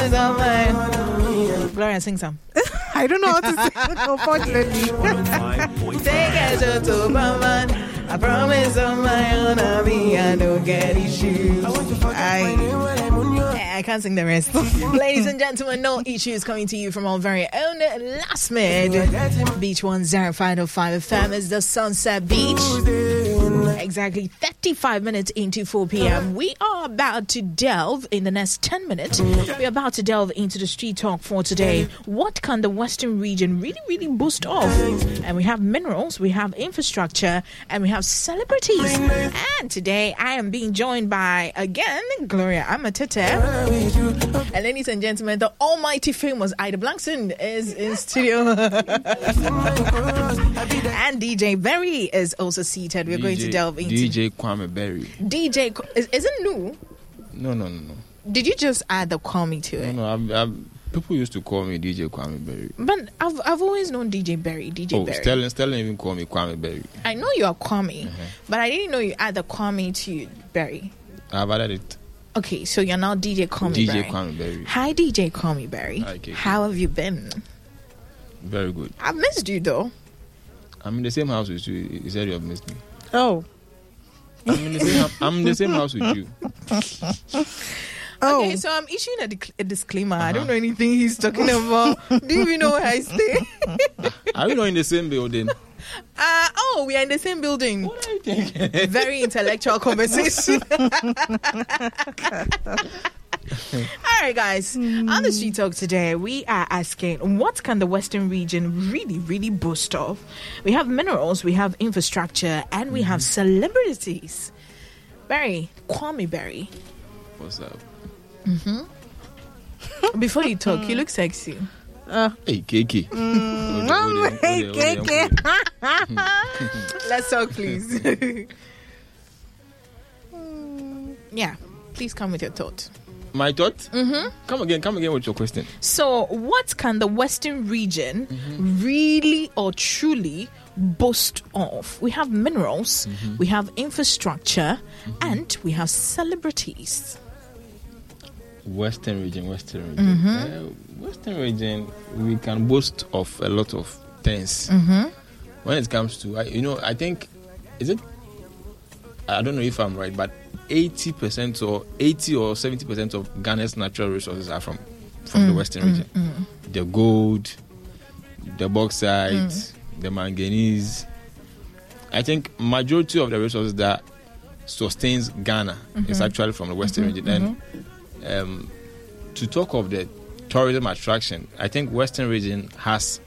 Gloria, sing some. I don't know how to sing, unfortunately. Take it to Superman. I promise on my own, I don't get issues. I can't sing the rest. Ladies and gentlemen, no issues coming to you from our very own Last Mid Beach 105.5 FM is the Sunset Beach. Exactly 35 minutes into 4 p.m. We are about to delve in the next 10 minutes. We're about to delve into the street talk for today. What can the Western region really boost off? And we have minerals, we have infrastructure, and we have celebrities. And today I am being joined by, again, Gloria Amatete. And ladies and gentlemen, the almighty famous Ida Blankson is in studio. And DJ Berry is also seated. We're going to delve into DJ Kwame Berry. DJ isn't new. No. Did you just add the Kwame to it? No. People used to call me DJ Kwame Berry. But I've always known DJ Berry. Berry. Sterling even call me Kwame Berry. I know you are Kwame, but I didn't know you add the Kwame to Berry. I've added it. Okay, so you're now DJ Kwame Berry. DJ Kwame Berry. Hi, DJ Kwame Berry. Hi, Kiki. How have you been? Very good. I've missed you though. I'm in the same house with you. You said you have missed me. Oh. I'm in the same house with you. Okay, so I'm issuing a disclaimer. I don't know anything he's talking about. Do you even know where I stay? Are we not in the same building? We are in the same building. What are you thinking? Very intellectual conversation. All right, guys. On the street talk today, we are asking, what can the Western region really boost off? We have minerals, we have infrastructure, and we have celebrities. Kwame Berry. What's up? Before you talk, you look sexy. Hey, Kiki. Hey, Kiki. Let's talk, please. Yeah, please come with your thought. My thought? Come again with your question. So, what can the Western region really or truly boast of? We have minerals, we have infrastructure, and we have celebrities. Western region. Western region, we can boast of a lot of things. When it comes to, I think, I don't know if I'm right, but 80% or 80 or 70% of Ghana's natural resources are from the Western region. The gold, the bauxite, the manganese. I think majority of the resources that sustains Ghana is actually from the Western region. And to talk of the tourism attraction, I think Western region has